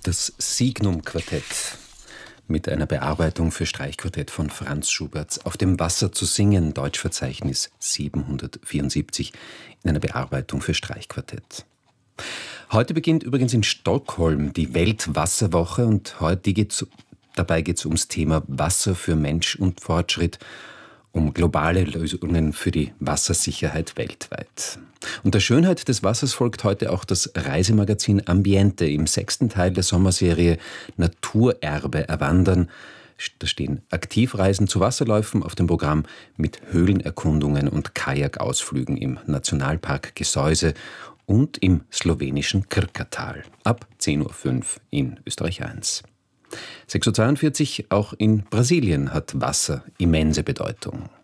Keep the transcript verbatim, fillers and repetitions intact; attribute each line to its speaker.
Speaker 1: Das Signum-Quartett mit einer Bearbeitung für Streichquartett von Franz Schubert. Auf dem Wasser zu singen, Deutschverzeichnis siebenhundertvierundsiebzig, in einer Bearbeitung für Streichquartett. Heute beginnt übrigens in Stockholm die Weltwasserwoche und heute geht's, dabei geht es ums Thema Wasser für Mensch und Fortschritt, um globale Lösungen für die Wassersicherheit weltweit. Und der Schönheit des Wassers folgt heute auch das Reisemagazin Ambiente im sechsten Teil der Sommerserie Naturerbe erwandern. Da stehen Aktivreisen zu Wasserläufen auf dem Programm mit Höhlenerkundungen und Kajakausflügen im Nationalpark Gesäuse und im slowenischen Krka-Tal. Ab zehn Uhr fünf in Österreich eins. sechs Uhr zweiundvierzig, auch in Brasilien hat Wasser immense Bedeutung.